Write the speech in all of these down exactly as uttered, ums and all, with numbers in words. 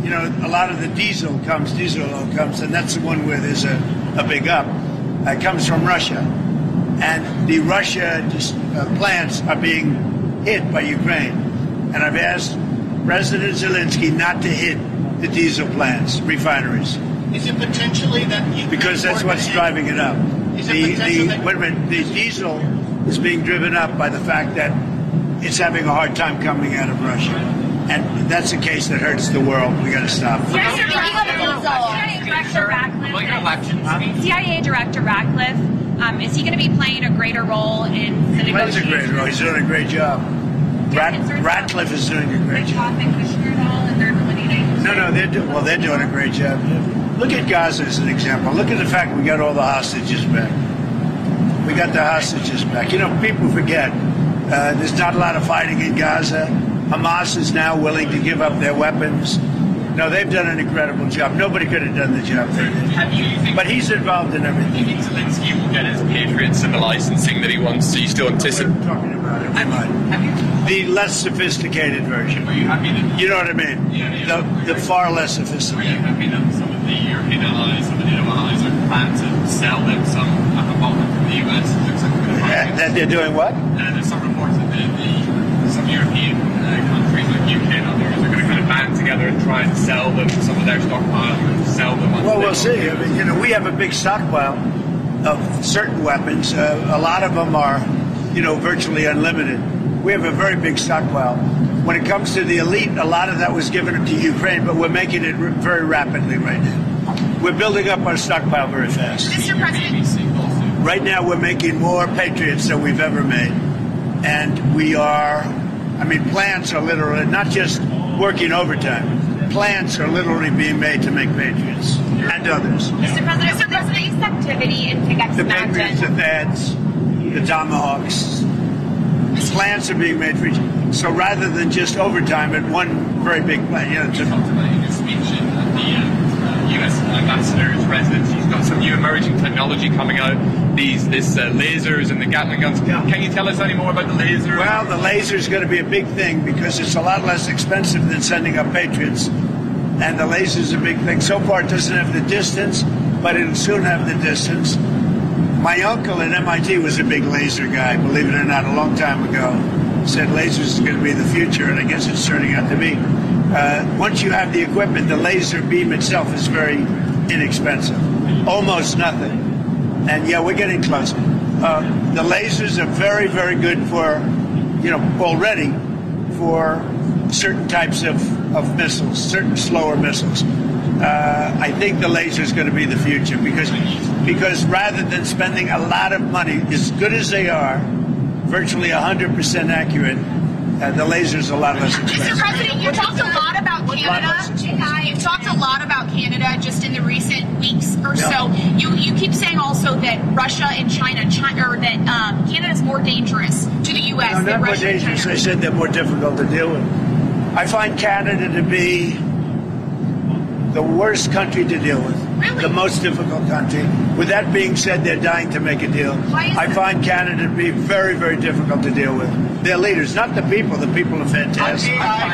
you know, a lot of the diesel comes, diesel oil comes, and that's the one where there's a, a big up. It comes from Russia. And the Russia uh, plants are being hit by Ukraine. And I've asked President Zelensky not to hit the diesel plants, refineries. Is it potentially that... You because that's what's driving it up. Is the, it the, that... wait a minute, the diesel is being driven up by the fact that it's having a hard time coming out of Russia. And that's a case that hurts the world. We got to stop. Yes, Director Ratcliffe, C I A Director Ratcliffe, um, is he going to be playing a greater role in the he negotiations? He plays a great role. He's doing a great job. Rat, Ratcliffe is doing a great job. No, no, they're do, well, they're doing a great job. Look at Gaza as an example. Look at the fact we got all the hostages back. We got the hostages back. You know, people forget uh, there's not a lot of fighting in Gaza. Hamas is now willing to give up their weapons. No, they've done an incredible job. Nobody could have done the job they did. But he's involved in everything. Do you think Zelensky will get his Patriots and the licensing that he wants? Do you still anticipate? We're talking about it. We might. The less sophisticated version. Are you happy that? You know what I mean? Yeah, yeah. The, the far less Are sophisticated. you happy that some of the European allies, some of the NATO allies are planning to sell them some at the moment from the U S? It looks like a bit of Uh, that they're doing what? Uh, there's some reports that the, the, some European uh, countries like U K and others are going to kind of band together and try and sell them some of their stockpile and sell them. Well, we'll see. I mean, you know, we have a big stockpile of certain weapons. Uh, a lot of them are, you know, virtually unlimited. We have a very big stockpile. When it comes to the elite, a lot of that was given to Ukraine, but we're making it r- very rapidly right now. We're building up our stockpile very fast. Mister President. Right now, we're making more Patriots than we've ever made. And we are, I mean, plants are literally, not just working overtime, plants are literally being made to make Patriots and others. Mister President, so there's nice activity in Pickaxe The Patriots, the Thads, the Tomahawks, plants are being made for each. So rather than just overtime at one very big plant, you know, You talked about in your speech at the uh, U S ambassador's residence. He's got some new emerging technology coming out. These, this uh, lasers and the Gatling guns. Yeah. Can you tell us any more about the lasers? well, the laser is going to be a big thing because it's a lot less expensive than sending up Patriots. And the laser is a big thing. So far, it doesn't have the distance, but it'll soon have the distance. My uncle at M I T was a big laser guy, believe it or not, a long time ago. Said lasers is going to be the future, and I guess it's turning out to be. Uh, once you have the equipment, the laser beam itself is very inexpensive, almost nothing. And yeah, we're getting closer. Uh, the lasers are very, very good for, you know, already for certain types of, of missiles, certain slower missiles. Uh, I think the laser is going to be the future because because rather than spending a lot of money, as good as they are, virtually one hundred percent accurate, uh, the laser is a lot less expensive. Mister President, you talked a lot about Canada. You've talked a lot about Canada just in the recent weeks or Yeah. so. You you keep saying also that Russia and China, China or that um, Canada is more dangerous to the U S No, than not more Russia and dangerous. China. I said they're more difficult to deal with. I find Canada to be the worst country to deal with. Really? The most difficult country. With that being said, they're dying to make a deal. Why is I that? find Canada to be very, very difficult to deal with. Their leaders, not the people. The people are fantastic.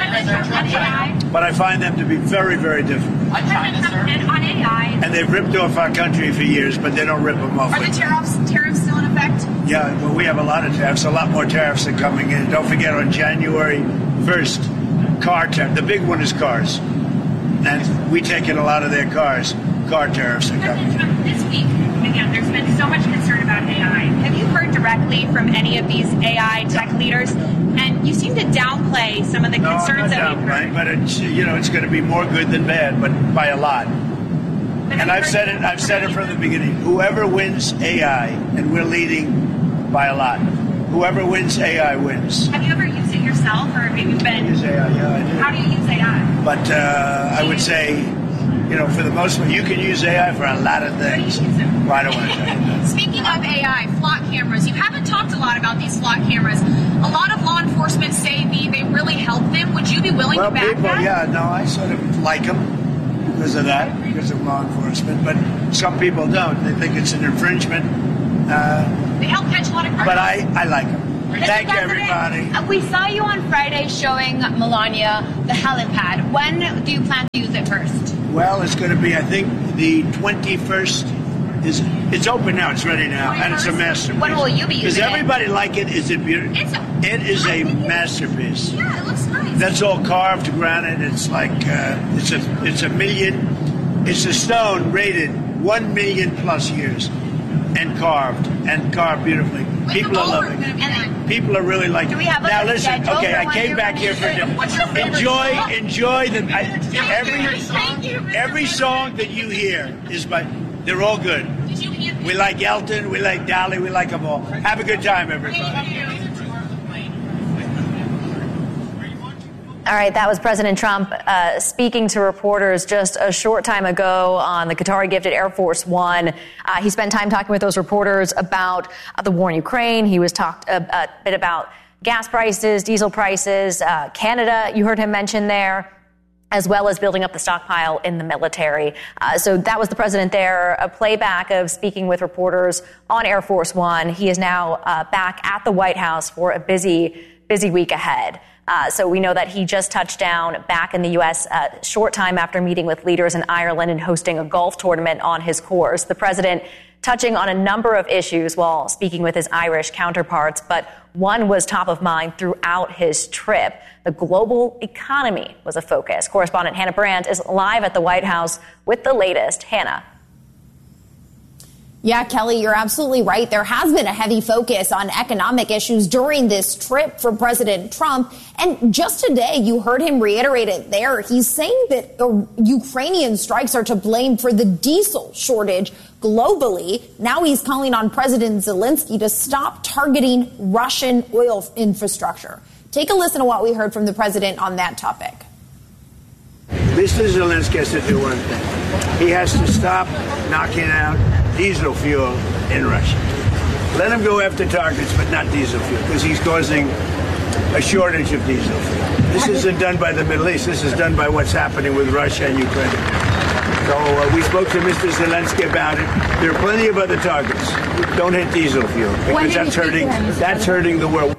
But I find them to be very, very difficult. On A I, And they've ripped off our country for years, but they don't rip them off. are the with- tariffs tariffs still in effect? Yeah, well, we have a lot of tariffs. A lot more tariffs are coming in. Don't forget, on January first, car tariff. The big one is cars. And we take in a lot of their cars. Car tariffs are coming. This week, again, there's been so much concern about A I. Have you heard directly from any of these A I tech leaders? And you seem to downplay some of the No, I'm concerns not that we've downplaying, heard. but it's, you know, it's going to be more good than bad, but by a lot. But have And you I've heard said it. I've said it from the beginning. Whoever wins A I, and we're leading by a lot. Whoever wins A I wins. Have you ever used it yourself, or have you been? Use A I, yeah, I do. How do you use A I? But uh, I would say, you know, for the most part, you can use A I for a lot of things. Well, I don't want to tell you that. Speaking of A I, flock cameras. You haven't talked a lot about these flock cameras. A lot of law enforcement say they, they really help them. Would you be willing Well, to back people, that? yeah, no, I sort of like them because of that, because of law enforcement. But some people don't. They think it's an infringement. Uh, They help catch a lot of criminals. but I, I like them. Thank you, everybody. Uh, We saw you on Friday showing Melania the helipad. When do you plan to use it? twenty-first? Well, it's going to be, I think, the twenty-first. Is it's open now? It's ready now, and it's a masterpiece. When will you be using Does it? everybody like it? Is it beautiful? It's a, it is I a think it- masterpiece. Yeah, it looks nice. That's all carved granite. It's like uh, it's a it's a million. It's a stone rated one million plus years, and carved and carved beautifully. People are loving it. And People are really like. Do we have, like, now a listen? schedule Okay, for I when came you're back gonna here use for it? What's your favorite enjoy song? enjoy the I, every Thank you. every song that you hear is by. They're all good. Did you hear? We like Elton, we like Dolly, we like them all. Have a good time, everybody. All right, that was President Trump uh, speaking to reporters just a short time ago on the Qatari-gifted Air Force One. Uh, he spent time talking with those reporters about uh, the war in Ukraine. He was talked a, a bit about gas prices, diesel prices, uh, Canada, you heard him mention there, as well as building up the stockpile in the military. Uh, so that was the president there, a playback of speaking with reporters on Air Force One. He is now uh, back at the White House for a busy, busy week ahead. Uh, so we know that he just touched down back in the U S a uh, short time after meeting with leaders in Ireland and hosting a golf tournament on his course. The president touching on a number of issues while speaking with his Irish counterparts, but one was top of mind throughout his trip. The global economy was a focus. Correspondent Hannah Brandt is live at the White House with the latest. Hannah. Yeah, Kelly, you're absolutely right. There has been a heavy focus on economic issues during this trip for President Trump. And just today, you heard him reiterate it there. He's saying that uh, Ukrainian strikes are to blame for the diesel shortage globally. Now he's calling on President Zelensky to stop targeting Russian oil infrastructure. Take a listen to what we heard from the president on that topic. Mister Zelensky has to do one thing. He has to stop knocking out diesel fuel in Russia. Let him go after targets, but not diesel fuel, because he's causing a shortage of diesel fuel. This isn't done by the Middle East. This is done by what's happening with Russia and Ukraine. So uh, we spoke to Mister Zelensky about it. There are plenty of other targets. Don't hit diesel fuel, because that's hurting, that's hurting the world.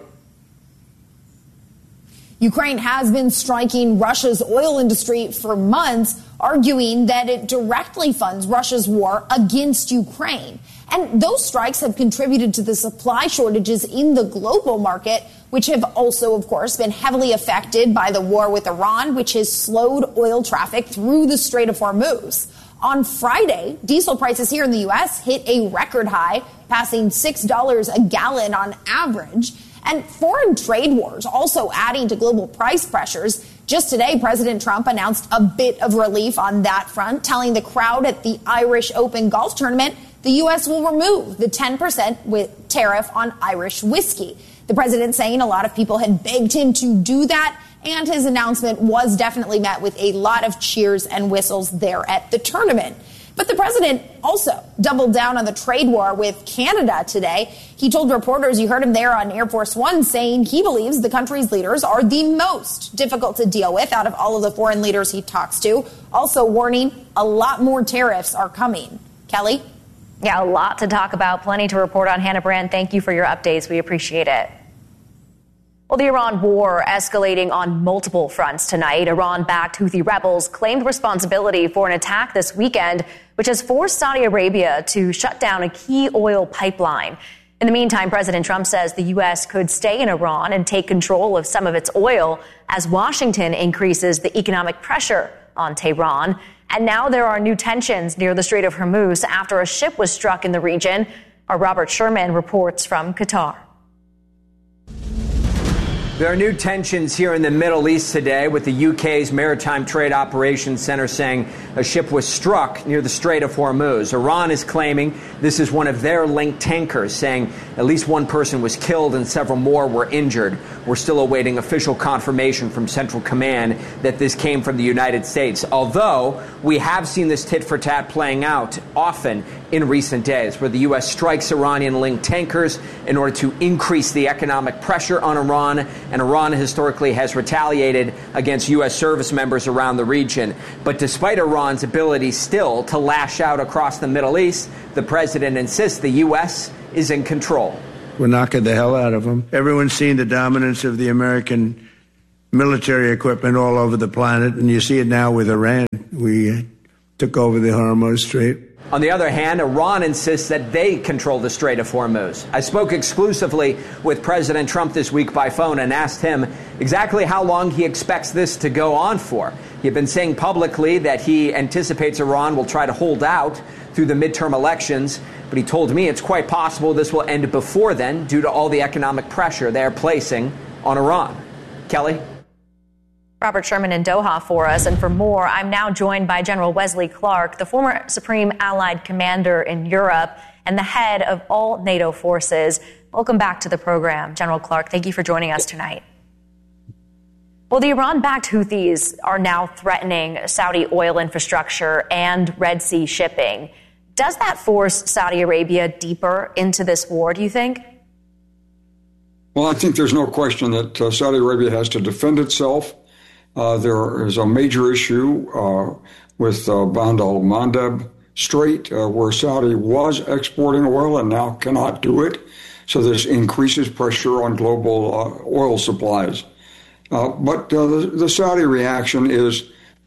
Ukraine has been striking Russia's oil industry for months, arguing that it directly funds Russia's war against Ukraine. And those strikes have contributed to the supply shortages in the global market, which have also, of course, been heavily affected by the war with Iran, which has slowed oil traffic through the Strait of Hormuz. On Friday, diesel prices here in the U S hit a record high, passing six dollars a gallon on average. And foreign trade wars also adding to global price pressures. Just today, President Trump announced a bit of relief on that front, telling the crowd at the Irish Open golf tournament the U S will remove the ten percent tariff on Irish whiskey. The president saying a lot of people had begged him to do that, and his announcement was definitely met with a lot of cheers and whistles there at the tournament. But the president also doubled down on the trade war with Canada today. He told reporters, you heard him there on Air Force One, saying he believes the country's leaders are the most difficult to deal with out of all of the foreign leaders he talks to. Also warning a lot more tariffs are coming. Kelly? Yeah, a lot to talk about. Plenty to report on. Hannah Brandt, thank you for your updates. We appreciate it. Well, the Iran war escalating on multiple fronts tonight. Iran-backed Houthi rebels claimed responsibility for an attack this weekend, which has forced Saudi Arabia to shut down a key oil pipeline. In the meantime, President Trump says the U S could stay in Iran and take control of some of its oil as Washington increases the economic pressure on Tehran. And now there are new tensions near the Strait of Hormuz after a ship was struck in the region. Our Robert Sherman reports from Qatar. There are new tensions here in the Middle East today, with the U K's Maritime Trade Operations Center saying a ship was struck near the Strait of Hormuz. Iran is claiming this is one of their linked tankers, saying at least one person was killed and several more were injured. We're still awaiting official confirmation from Central Command that this came from the United States, although we have seen this tit-for-tat playing out often in recent days, where the U S strikes Iranian-linked tankers in order to increase the economic pressure on Iran, and Iran historically has retaliated against U S service members around the region. But despite Iran's ability still to lash out across the Middle East, the president insists the U S is in control. We're knocking the hell out of them. Everyone's seen the dominance of the American military equipment all over the planet, and you see it now with Iran. we took over the Hormuz Strait. On the other hand, Iran insists that they control the Strait of Hormuz. I spoke exclusively with President Trump this week by phone and asked him exactly how long he expects this to go on for. He had been saying publicly that he anticipates Iran will try to hold out through the midterm elections, but he told me it's quite possible this will end before then due to all the economic pressure they're placing on Iran. Kelly? Robert Sherman in Doha for us. And for more, I'm now joined by General Wesley Clark, the former Supreme Allied Commander in Europe and the head of all NATO forces. Welcome back to the program, General Clark. Thank you for joining us tonight. Well, the Iran-backed Houthis are now threatening Saudi oil infrastructure and Red Sea shipping. Does that force Saudi Arabia deeper into this war, do you think? Well, I think there's no question that uh, Saudi Arabia has to defend itself. Uh, there is a major issue uh, with uh, Bab el-Mandeb Strait, uh, where Saudi was exporting oil and now cannot do it. So this increases pressure on global uh, oil supplies. Uh, but uh, the, the Saudi reaction is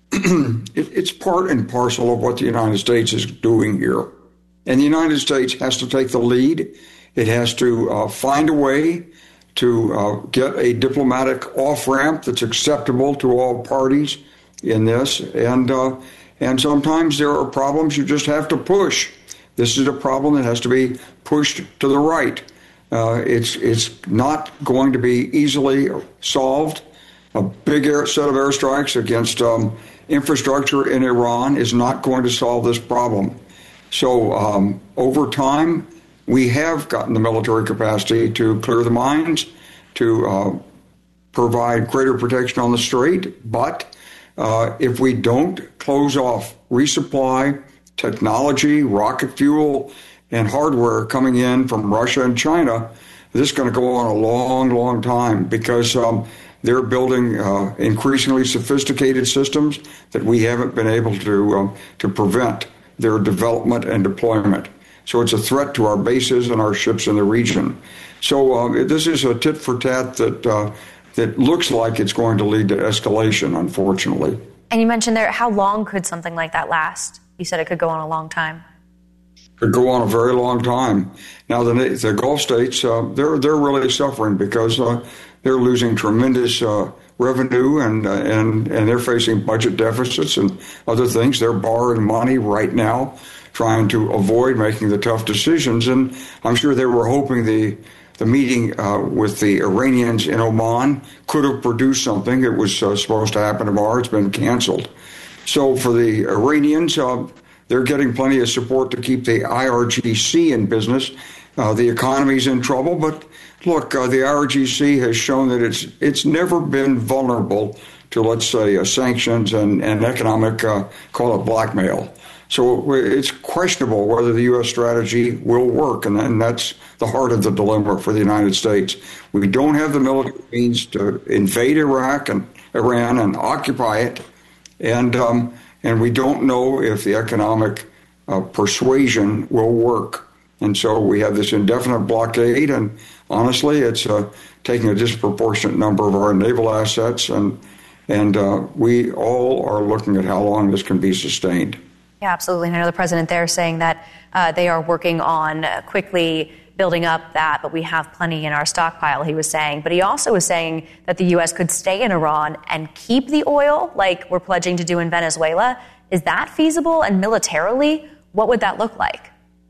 it, it's part and parcel of what the United States is doing here. And the United States has to take the lead. It has to uh, find a way to uh, get a diplomatic off-ramp that's acceptable to all parties in this. And uh, and sometimes there are problems you just have to push. This is a problem that has to be pushed to the right. Uh, it's it's not going to be easily solved. A big air, set of airstrikes against um, infrastructure in Iran is not going to solve this problem. So um, over time, we have gotten the military capacity to clear the mines, to uh, provide greater protection on the strait. But uh, if we don't close off resupply, technology, rocket fuel, and hardware coming in from Russia and China, this is going to go on a long, long time because um, they're building uh, increasingly sophisticated systems that we haven't been able to uh, to prevent their development and deployment. So it's a threat to our bases and our ships in the region. So uh, this is a tit for tat that uh, that looks like it's going to lead to escalation, unfortunately. And you mentioned there, how long could something like that last? You said it could go on a long time. Could go on a very long time. Now the the Gulf states uh, they're they're really suffering because uh, they're losing tremendous uh, revenue and uh, and and they're facing budget deficits and other things. They're borrowing money right now, trying to avoid making the tough decisions. And I'm sure they were hoping the the meeting uh, with the Iranians in Oman could have produced something. It was uh, supposed to happen tomorrow. It's been canceled. So for the Iranians, uh, they're getting plenty of support to keep the I R G C in business. Uh, the economy's in trouble, but look, uh, the I R G C has shown that it's it's never been vulnerable to, let's say, uh, sanctions and, and economic, uh, call it blackmail. So it's questionable whether the U S strategy will work, and, and that's the heart of the dilemma for the United States. We don't have the military means to invade Iraq and Iran and occupy it, and um, and we don't know if the economic uh, persuasion will work. And so we have this indefinite blockade, and honestly, it's uh, taking a disproportionate number of our naval assets, and and uh, we all are looking at how long this can be sustained. Yeah, absolutely. And I know the president there saying that uh, they are working on uh, quickly building up that, but we have plenty in our stockpile, he was saying. But he also was saying that the U S could stay in Iran and keep the oil like we're pledging to do in Venezuela. Is that feasible? And militarily, what would that look like?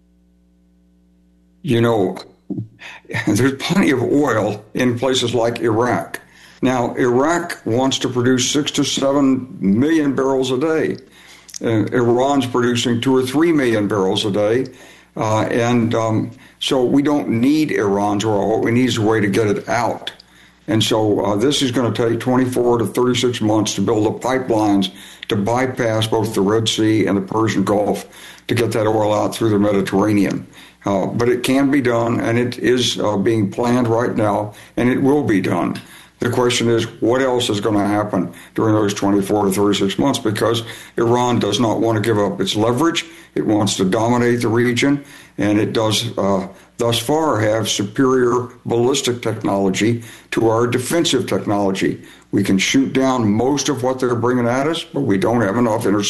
You know, there's plenty of oil in places like Iraq. Now, Iraq wants to produce six to seven million barrels a day. Uh, Iran's producing two or three million barrels a day. Uh, and um, so we don't need Iran's oil. What we need is a way to get it out. And so uh, this is going to take twenty-four to thirty-six months to build the pipelines to bypass both the Red Sea and the Persian Gulf to get that oil out through the Mediterranean. Uh, but it can be done, and it is uh, being planned right now, and it will be done. The question is, what else is going to happen during those twenty-four to thirty-six months? Because Iran does not want to give up its leverage. It wants to dominate the region, and it does uh, thus far have superior ballistic technology to our defensive technology. We can shoot down most of what they're bringing at us, but we don't have enough interception.